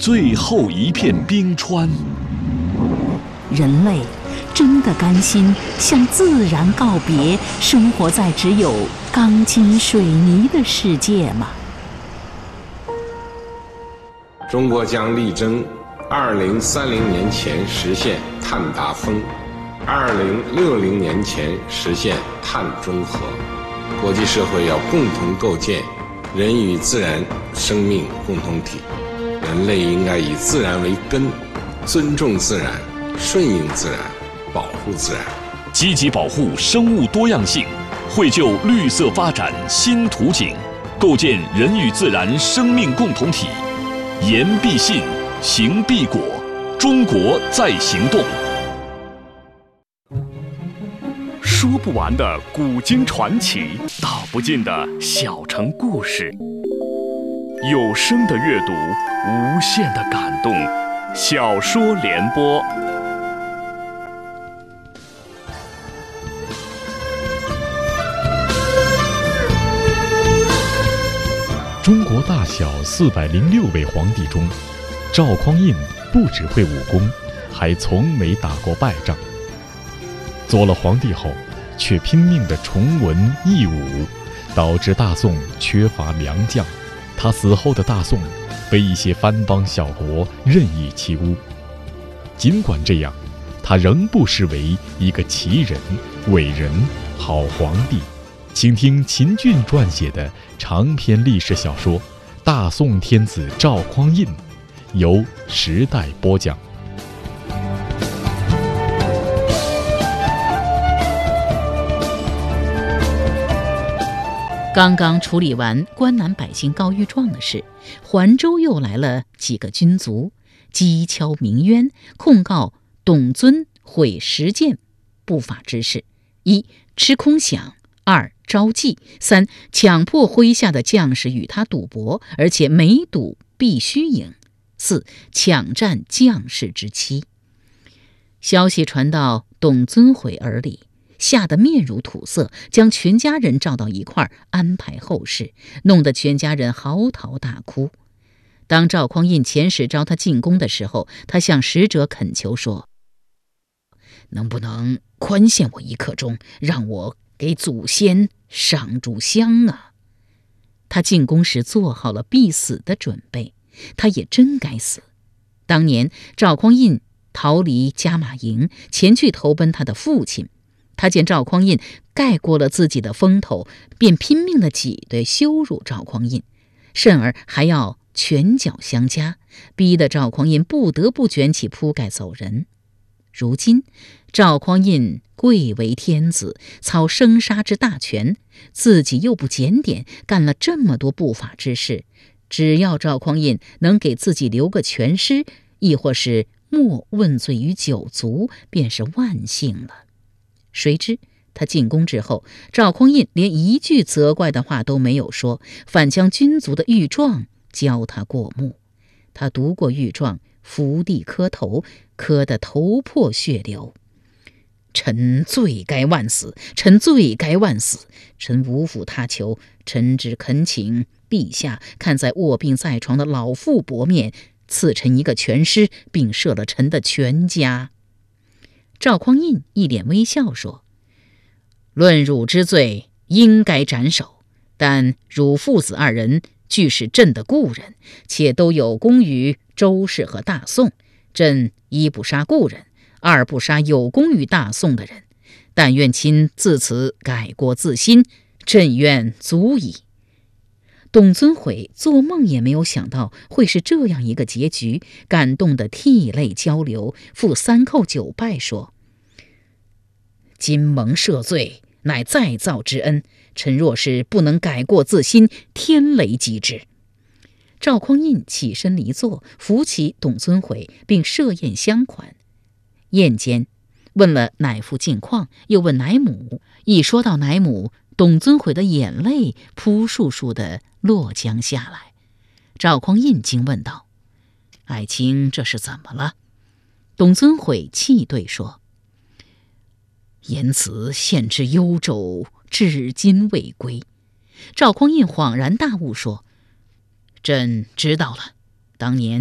最后一片冰川。 人类真的甘心向自然告别，生活在只有钢筋水泥的世界吗？ 中国将力争2030年前实现碳达峰，2060年前实现碳中和。国际社会要共同构建人与自然生命共同体，人类应该以自然为根，尊重自然，顺应自然，保护自然， 积极保护生物多样性，绘就绿色发展新图景，构建人与自然生命共同体。言必信，行必果，中国在行动。说不完的古今传奇，道不尽的小城故事。有声的阅读，无限的感动。小说联播。 中国大小406位皇帝中，赵匡胤不只会武功，还从没打过败仗。做了皇帝后，却拼命地崇文抑武，导致大宋缺乏良将。他死后的大宋被一些藩邦小国任意欺污。尽管这样，他仍不失为一个奇人、伟人、好皇帝。请听秦俊撰写的长篇历史小说《大宋天子赵匡胤》，由时代播讲。 刚刚处理完关南百姓告御状的事，环州又来了几个军卒，讥诮鸣冤，控告董遵毁实践不法之事：一、吃空饷；二、招妓；三、强迫麾下的将士与他赌博，而且每赌必须赢；四、抢占将士之妻。消息传到董遵毁耳里，吓得面如土色，将全家人召到一块儿安排后事，弄得全家人嚎啕大哭。当赵匡胤遣使召他进宫的时候，他向使者恳求说：能不能宽限我一刻钟，让我给祖先上炷香啊？他进宫时做好了必死的准备，他也真该死。当年赵匡胤逃离加马营，前去投奔他的父亲，他见赵匡胤盖过了自己的风头，便拼命地挤兑羞辱赵匡胤，甚而还要拳脚相加，逼得赵匡胤不得不卷起铺盖走人。如今赵匡胤贵为天子，操生杀之大权，自己又不检点，干了这么多不法之事，只要赵匡胤能给自己留个全尸，亦或是莫问罪于九族，便是万幸了。谁知他进宫之后，赵匡胤连一句责怪的话都没有说，反将军卒的御状交他过目。他读过御状，伏地磕头，磕得头破血流。臣罪该万死，臣罪该万死，臣无负他求，臣只恳请陛下看在卧病在床的老父薄面，赐臣一个全尸，并赦了臣的全家。赵匡胤一脸微笑说：论汝之罪，应该斩首，但汝父子二人俱是朕的故人，且都有功于周氏和大宋，朕一不杀故人，二不杀有功于大宋的人，但愿卿自此改过自新，朕愿足矣。董遵毁做梦也没有想到会是这样一个结局，感动得涕泪交流，赴三叩九拜说：今蒙赦罪，乃再造之恩，臣若是不能改过自新，天雷击之。赵匡胤起身离座，扶起董遵毁，并设宴相款。宴间问了乃父近况，又问乃母。一说到乃母，董遵毁的眼泪扑簌簌地落将下来。赵匡胤惊问道：爱卿这是怎么了？董遵毁泣对说：言辞献之幽州，至今未归。赵匡胤恍然大悟说：朕知道了，当年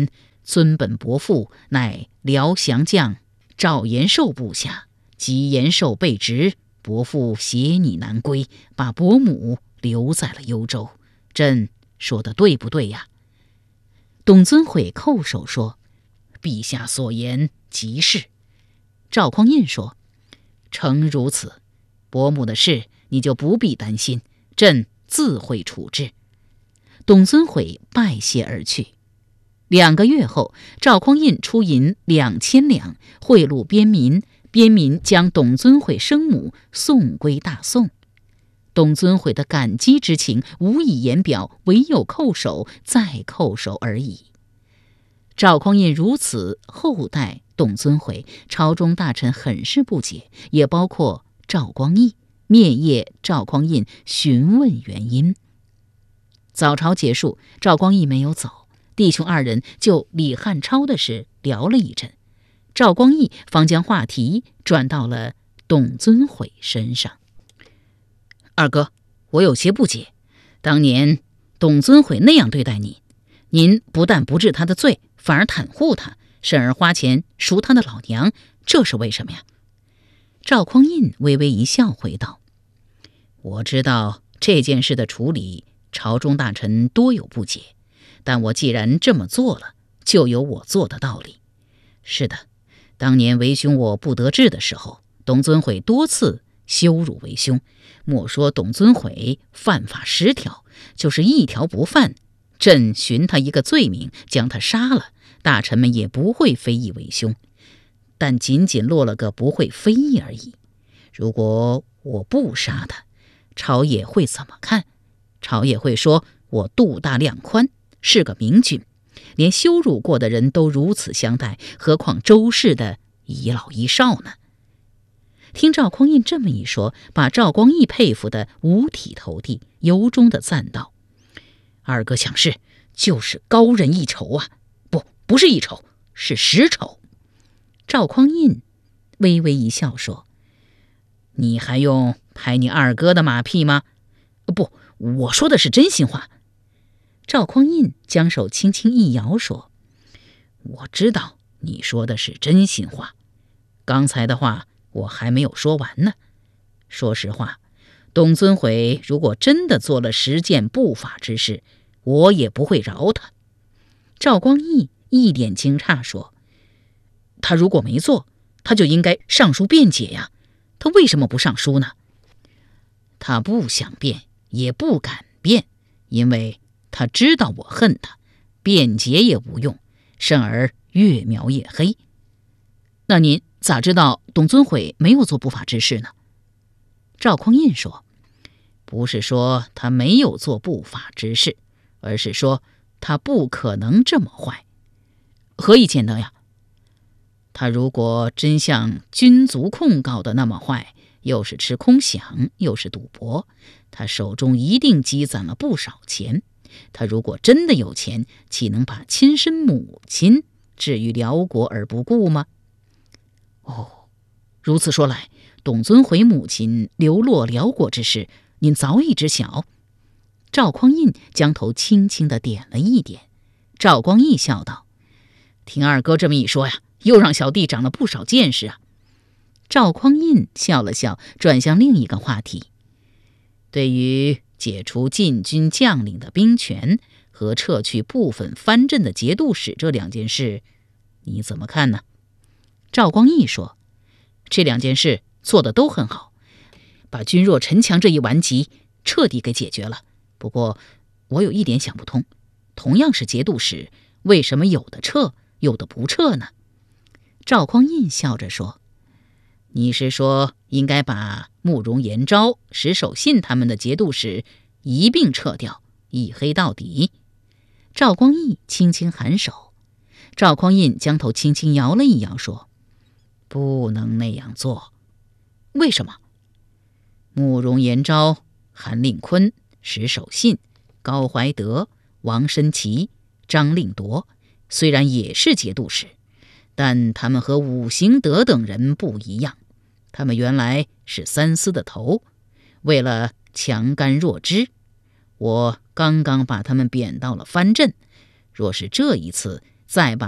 孙本伯父乃辽降将赵延寿部下，及延寿被执，伯父携你南归，把伯母留在了幽州。朕说的对不对呀？董遵毁叩首说：陛下所言极是。赵匡胤说：诚如此，伯母的事你就不必担心，朕自会处置。董遵毁拜谢而去。2个月后，赵匡胤出银2000两贿赂边民，边民将董遵毁生母送归大宋。董遵毁的感激之情无以言表，唯有叩首再叩首而已。赵匡胤如此厚待董遵毁，朝中大臣很是不解，也包括赵光义。面谒赵匡胤询问原因。早朝结束，赵光义没有走，弟兄2人就李汉超的事聊了一阵。赵光义方将话题转到了董遵毁身上。二哥，我有些不解，当年董遵毁那样对待你，您不但不治他的罪，反而袒护他，甚而花钱赎他的老娘，这是为什么呀？赵匡胤微微一笑，回道：我知道这件事的处理，朝中大臣多有不解，但我既然这么做了，就有我做的道理。是的，当年为兄我不得志的时候，董遵毁多次羞辱为兄，莫说董遵毁犯法10条，就是1条不犯，朕寻他一个罪名，将他杀了，大臣们也不会非议为兄，但仅仅落了个不会非议而已。如果我不杀他，朝野会怎么看？朝野会说我肚大量宽，是个明君，连羞辱过的人都如此相待，何况周氏的一老一少呢？听赵匡胤这么一说，把赵光义佩服得五体投地，由衷地赞道：二哥想事就是高人一筹啊，不是一筹，是10筹。赵匡胤微微一笑说：你还用拍你二哥的马屁吗？不，我说的是真心话。赵匡胤将手轻轻一摇说：我知道你说的是真心话，刚才的话我还没有说完呢。说实话，董遵毁如果真的做了10件不法之事，我也不会饶他。赵光义一脸惊诧说：他如果没做，他就应该上书辩解呀，他为什么不上书呢？他不想辩，也不敢辩，因为他知道我恨他，辩解也无用，甚而越描越黑。那您咋知道董遵毁没有做不法之事呢？赵匡胤说：不是说他没有做不法之事，而是说他不可能这么坏。何以见得呀？他如果真像军卒控告的那么坏，又是吃空饷，又是赌博，他手中一定积攒了不少钱。他如果真的有钱，岂能把亲生母亲置于辽国而不顾吗？哦，如此说来，董遵毁母亲流落辽国之事，您早已知晓。赵匡胤将头轻轻地点了一点。赵光义笑道：听二哥这么一说呀，又让小弟长了不少见识啊。赵匡胤笑了笑，转向另一个话题：对于解除禁军将领的兵权和撤去部分藩镇的节度使这2件事，你怎么看呢？赵光义说：这2件事做得都很好，把军弱城强这一顽疾彻底给解决了。不过我有一点想不通，同样是节度使，为什么有的撤，有的不撤呢？赵匡胤笑着说：你是说应该把慕容延昭、石守信他们的节度使一并撤掉，一黑到底？赵光义轻轻颔首。赵匡胤将头轻轻摇了一摇说：不能那样做。为什么？慕容延昭、韩令坤、石守信、高怀德、王申奇、张令铎虽然也是节度使，但他们和武行德等人不一样，他们原来是3司的头，为了强干弱枝，我刚刚把他们贬到了藩镇，若是这一次再把